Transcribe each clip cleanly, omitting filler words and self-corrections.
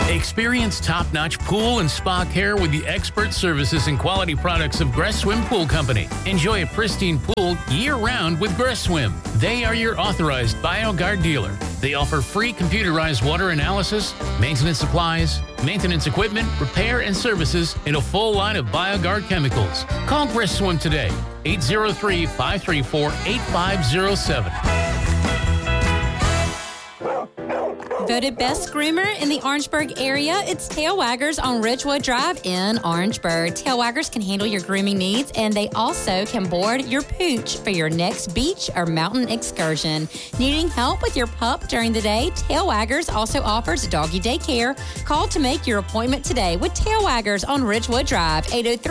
Experience top-notch pool and spa care with the expert services and quality products of Gress Swim Pool Company. Enjoy a pristine pool year-round with Gress Swim. They are your authorized BioGuard dealer. They offer free computerized water analysis, maintenance supplies, maintenance equipment, repair and services, and a full line of BioGuard chemicals. Call Gress Swim today, 803-534-8507. Voted best groomer in the Orangeburg area, it's Tail Waggers on Ridgewood Drive in Orangeburg. Tail Waggers can handle your grooming needs, and they also can board your pooch for your next beach or mountain excursion. Needing help with your pup during the day? Tail Waggers also offers doggy daycare. Call to make your appointment today with Tail Waggers on Ridgewood Drive,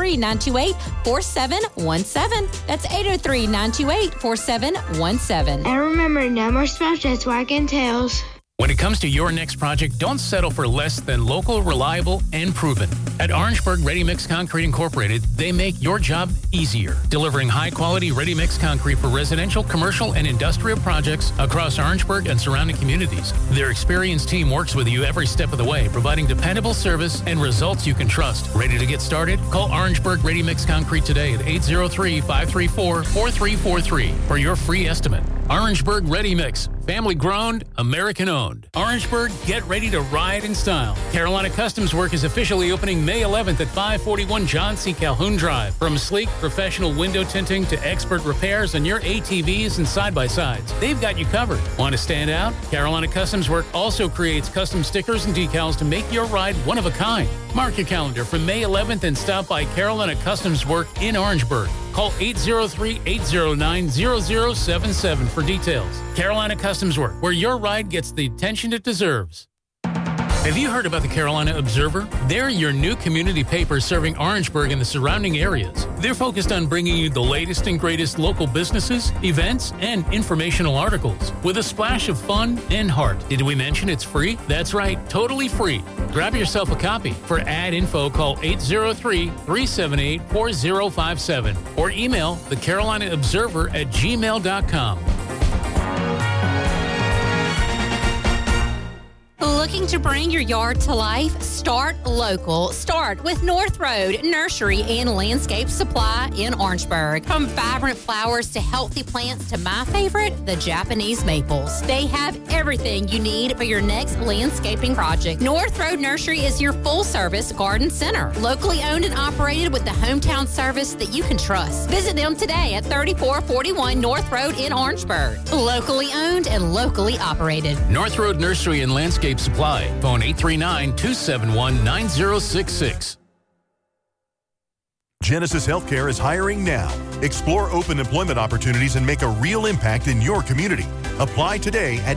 803-928-4717. That's 803-928-4717. And remember, no more smells, just wagging tails. When it comes to your next project, don't settle for less than local, reliable, and proven. At Orangeburg Ready Mix Concrete Incorporated, they make your job easier, delivering high-quality ready-mix concrete for residential, commercial, and industrial projects across Orangeburg and surrounding communities. Their experienced team works with you every step of the way, providing dependable service and results you can trust. Ready to get started? Call Orangeburg Ready Mix Concrete today at 803-534-4343 for your free estimate. Orangeburg Ready Mix, family-grown, American-owned. Orangeburg, get ready to ride in style. Carolina Customs Work is officially opening May 11th at 541 John C. Calhoun Drive. From sleek, professional window tinting to expert repairs on your ATVs and side-by-sides, they've got you covered. Want to stand out? Carolina Customs Work also creates custom stickers and decals to make your ride one of a kind. Mark your calendar for May 11th and stop by Carolina Customs Work in Orangeburg. Call 803-809-0077 for details. Carolina Customs Work, where your ride gets the attention it deserves. Have you heard about the Carolina Observer? They're your new community paper serving Orangeburg and the surrounding areas. They're focused on bringing you the latest and greatest local businesses, events, and informational articles with a splash of fun and heart. Did we mention it's free? That's right, totally free. Grab yourself a copy. For ad info, call 803-378-4057 or email thecarolinaobserver@gmail.com. Looking to bring your yard to life? Start local. Start with North Road Nursery and Landscape Supply in Orangeburg. From vibrant flowers to healthy plants to my favorite, the Japanese maples. They have everything you need for your next landscaping project. North Road Nursery is your full-service garden center. Locally owned and operated with the hometown service that you can trust. Visit them today at 3441 North Road in Orangeburg. Locally owned and locally operated. North Road Nursery and Landscape Supply. Phone 839-271-9066. Genesis Healthcare is hiring now. Explore open employment opportunities and make a real impact in your community. Apply today at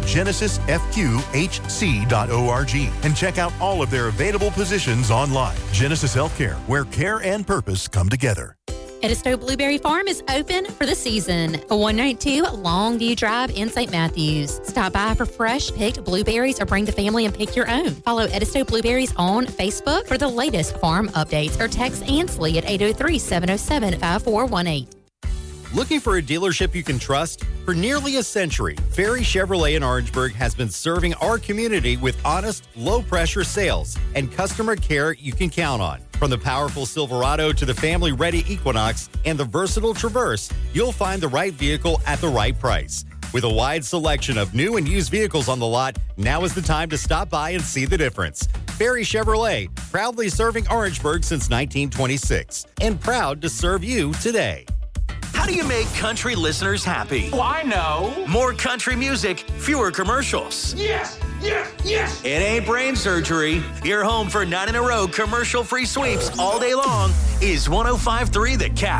genesisfqhc.org and check out all of their available positions online. Genesis Healthcare, where care and purpose come together. Edisto Blueberry Farm is open for the season. 192 Longview Drive in St. Matthews. Stop by for fresh picked blueberries or bring the family and pick your own. Follow Edisto Blueberries on Facebook for the latest farm updates or text Ansley at 803-707-5418. Looking for a dealership you can trust? For nearly a century, Ferry Chevrolet in Orangeburg has been serving our community with honest, low-pressure sales and customer care you can count on. From the powerful Silverado to the family-ready Equinox and the versatile Traverse, you'll find the right vehicle at the right price. With a wide selection of new and used vehicles on the lot, now is the time to stop by and see the difference. Ferry Chevrolet, proudly serving Orangeburg since 1926 and proud to serve you today. How do you make country listeners happy? Oh, I know. More country music, fewer commercials. Yes, yes, yes. It ain't brain surgery. Your home for 9 in a row commercial-free sweeps all day long is 105.3 The Cat.